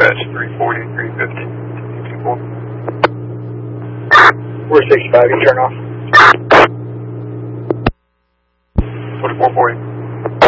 dispatch 340, 350, 224. 465, you turn off. 4440.